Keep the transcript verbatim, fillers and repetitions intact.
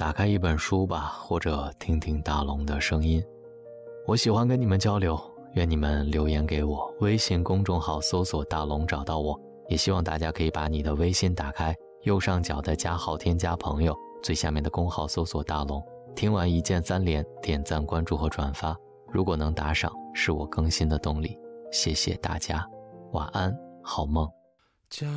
打开一本书吧，或者听听大龙的声音。我喜欢跟你们交流，愿你们留言给我，微信公众号搜索大龙找到我，也希望大家可以把你的微信打开，右上角的加号添加朋友，最下面的公号搜索大龙，听完一键三连，点赞关注和转发，如果能打赏是我更新的动力，谢谢大家，晚安，好梦。